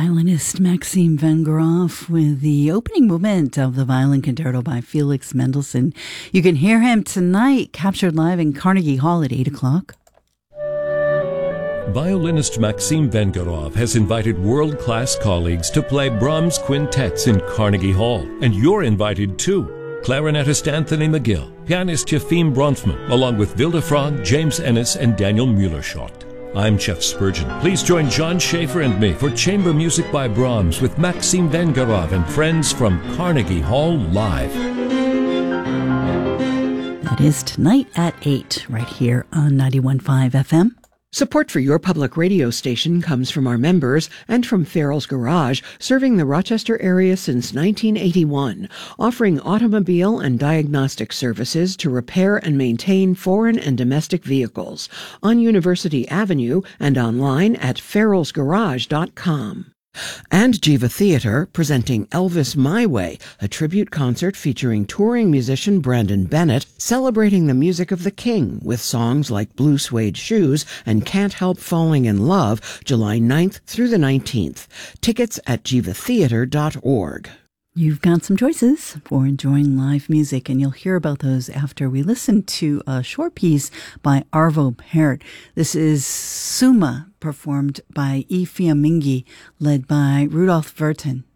violinist Maxime Van Graaff with the opening movement of the Violin Concerto by Felix Mendelssohn. You can hear him tonight, captured live in Carnegie Hall at 8 o'clock. Violinist Maxime Van Graaff has invited world-class colleagues to play Brahms quintets in Carnegie Hall, and you're invited too. Clarinetist Anthony McGill, pianist Yefim Bronfman, along with Vilde Frog, James Ennis, and Daniel Mueller-Schott. I'm Jeff Spurgeon. Please join John Schaefer and me for Chamber Music by Brahms with Maxime Van Graaff and friends from Carnegie Hall Live. That is tonight at 8, right here on 91.5 FM. Support for your public radio station comes from our members and from Farrell's Garage, serving the Rochester area since 1981, offering automobile and diagnostic services to repair and maintain foreign and domestic vehicles on University Avenue and online at farrellsgarage.com. And Jiva Theatre, presenting Elvis My Way, a tribute concert featuring touring musician Brandon Bennett, celebrating the music of the King with songs like Blue Suede Shoes and Can't Help Falling in Love, July 9th through the 19th. Tickets at jivatheatre.org. You've got some choices for enjoying live music, and you'll hear about those after we listen to a short piece by Arvo Pärt. This is Suma, performed by E. Fiammingi, led by Rudolf Virten.